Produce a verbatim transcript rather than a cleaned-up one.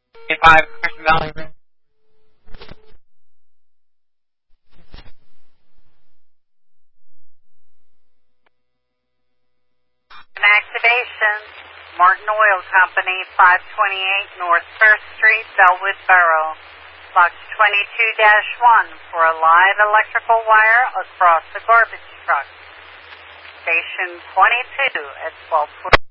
five Carson Valley Road. An activation, Martin Oil Company, five twenty-eight North First Street, Bellwood Borough. Box twenty-two dash one for a live electrical wire across the garbage truck. Station twenty-two at twelve forty.